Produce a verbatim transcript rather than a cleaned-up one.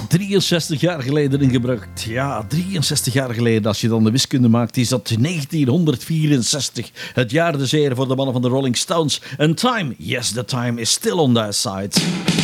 drieënzestig jaar geleden ingebracht. Ja, drieënzestig jaar geleden. Als je dan de wiskunde maakt, is dat negentienhonderdvierenzestig. Het jaar des ere voor de mannen van de Rolling Stones. And time, yes, the time is still on their side.